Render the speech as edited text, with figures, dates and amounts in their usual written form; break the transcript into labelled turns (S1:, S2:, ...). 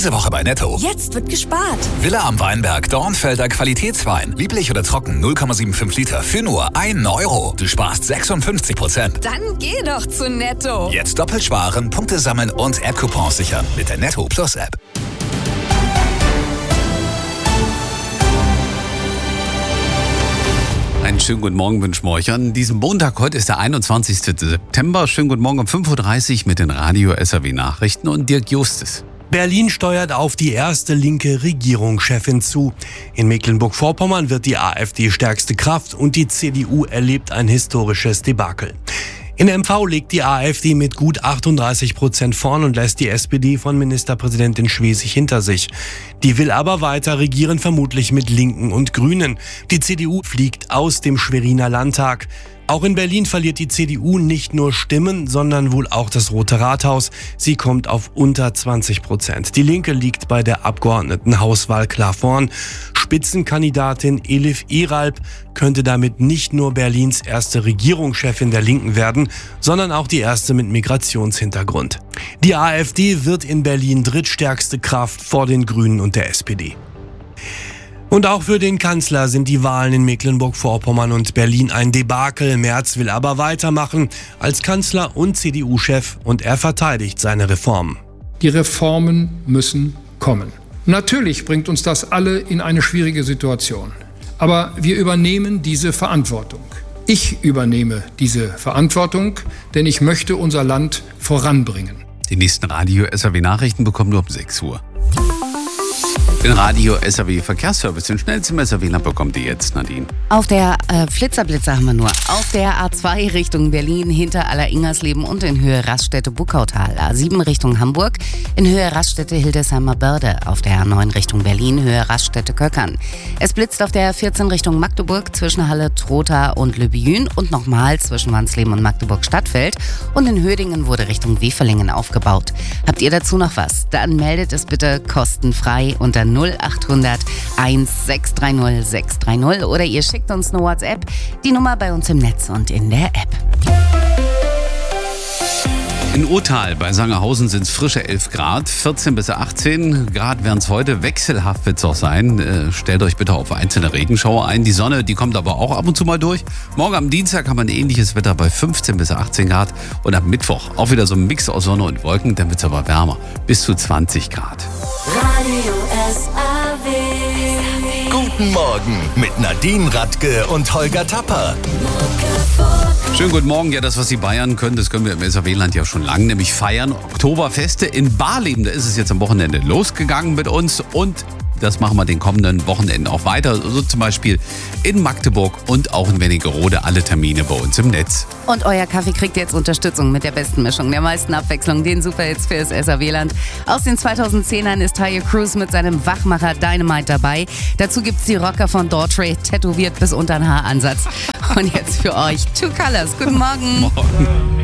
S1: Diese Woche bei Netto.
S2: Jetzt wird gespart.
S1: Villa am Weinberg, Dornfelder Qualitätswein. Lieblich oder trocken, 0,75 Liter für nur 1 Euro. Du sparst 56%.
S2: Dann geh doch zu Netto.
S1: Jetzt doppelt sparen, Punkte sammeln und App-Coupons sichern mit der Netto Plus App.
S3: Einen schönen guten Morgen wünschen wir euch an diesem Montag. Heute ist der 21. September. Schönen guten Morgen um 5.30 Uhr mit den Radio SAW Nachrichten und Dirk Justus.
S4: Berlin steuert auf die erste linke Regierungschefin zu. In Mecklenburg-Vorpommern wird die AfD stärkste Kraft und die CDU erlebt ein historisches Debakel. In MV liegt die AfD mit gut 38% vorn und lässt die SPD von Ministerpräsidentin Schwesig hinter sich. Die will aber weiter regieren, vermutlich mit Linken und Grünen. Die CDU fliegt aus dem Schweriner Landtag. Auch in Berlin verliert die CDU nicht nur Stimmen, sondern wohl auch das Rote Rathaus. Sie kommt auf unter 20%. Die Linke liegt bei der Abgeordnetenhauswahl klar vorn. Spitzenkandidatin Elif Eralp könnte damit nicht nur Berlins erste Regierungschefin der Linken werden, sondern auch die erste mit Migrationshintergrund. Die AfD wird in Berlin drittstärkste Kraft vor den Grünen und der SPD. Und auch für den Kanzler sind die Wahlen in Mecklenburg-Vorpommern und Berlin ein Debakel. Merz will aber weitermachen als Kanzler und CDU-Chef und er verteidigt seine Reformen.
S5: Die Reformen müssen kommen. Natürlich bringt uns das alle in eine schwierige Situation. Aber wir übernehmen diese Verantwortung. Ich übernehme diese Verantwortung, denn ich möchte unser Land voranbringen.
S3: Die nächsten Radio SAW Nachrichten bekommen wir um 6 Uhr. Den Radio SAW Verkehrsservice, den schnellsten SAW bekommt ihr jetzt, Nadine.
S6: Auf der Flitzer haben wir nur. Auf der A2 Richtung Berlin hinter Aller-Ingersleben und in Höhe Raststätte-Buckautal. A7 Richtung Hamburg in Höhe Raststätte Hildesheimer Börde. Auf der A9 Richtung Berlin Höhe Raststätte Köckern. Es blitzt auf der 14 Richtung Magdeburg zwischen Halle, Trotha und Le Biyun und nochmal zwischen Wansleben und Magdeburg-Stadtfeld. Und in Hödingen wurde Richtung Weferlingen aufgebaut. Habt ihr dazu noch was? Dann meldet es bitte kostenfrei unter 0800 1630 630 oder ihr schickt uns eine WhatsApp, die Nummer bei uns im Netz und in der App.
S3: In Urtal bei Sangerhausen sind es frische 11 Grad, 14 bis 18 Grad werden es heute, wechselhaft wird es auch sein. Stellt euch bitte auf einzelne Regenschauer ein. Die Sonne, die kommt aber auch ab und zu mal durch. Morgen am Dienstag haben wir ein ähnliches Wetter bei 15 bis 18 Grad und am Mittwoch auch wieder so ein Mix aus Sonne und Wolken, dann wird es aber wärmer, bis zu 20 Grad.
S7: Radio SAW.
S1: Guten Morgen mit Nadine Radke und Holger Tapper.
S3: Schönen guten Morgen. Ja, das, was die Bayern können, das können wir im SAW-Land ja schon lange, nämlich feiern. Oktoberfeste in Barleben, da ist es jetzt am Wochenende losgegangen mit uns und das machen wir den kommenden Wochenenden auch weiter. So zum Beispiel in Magdeburg und auch in Wernigerode, alle Termine bei uns im Netz.
S6: Und euer Kaffee kriegt jetzt Unterstützung mit der besten Mischung, der meisten Abwechslung, den Superhits für das SAW-Land. Aus den 2010ern ist Tayo Cruz mit seinem Wachmacher Dynamite dabei. Dazu gibt's die Rocker von Daughtry, tätowiert bis unter den Haaransatz. Und jetzt für euch Two Colors. Guten Morgen.
S3: Morgen.